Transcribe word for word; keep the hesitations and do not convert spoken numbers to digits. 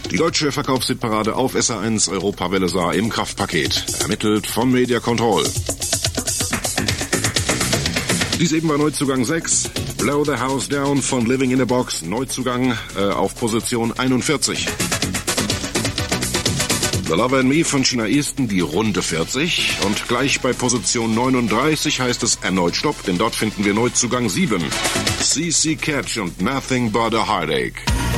Die deutsche Verkaufshitparade auf S R eins Europawelle sah im Kraftpaket. Ermittelt von Media Control. Dies eben war Neuzugang sechs. Blow the House Down von Living in a Box. Neuzugang äh, auf Position einundvierzig. The Lover and Me von China Easton, die runde vierzig. Und gleich bei Position neununddreißig heißt es erneut Stopp, denn dort finden wir Neuzugang sieben. C C Catch und Nothing But a Heartache.